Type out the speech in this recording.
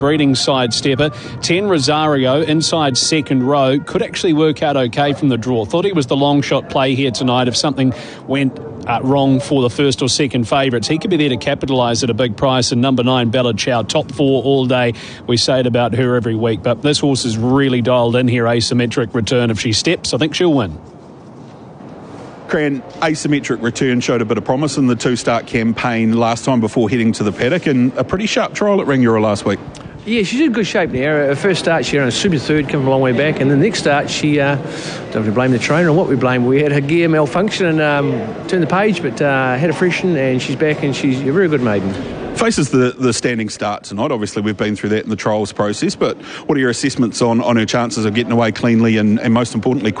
breeding side stepper. 10 Rosario inside second row could actually work out okay from the draw. Thought he was the long shot play here tonight if something went wrong for the first or second favourites. He could be there to capitalise at a big price. And number 9 Bella Chow, top 4 all day. We say it about her every week, but this horse is really dialed in here. Asymmetric Return. If she steps, I think she'll win. Cran, Asymmetric Return showed a bit of promise in the two-start campaign last time before heading to the paddock, and a pretty sharp trial at Rangiora last week. Yeah, she's in good shape there. Her first start, she ran a super third, come a long way back, and the next start, she don't have to blame the trainer on what we blame. We had her gear malfunction and turned the page, but had a freshen, and she's back, and she's a very good maiden. Faces the standing start tonight. Obviously, we've been through that in the trials process, but what are your assessments on her chances of getting away cleanly and most importantly,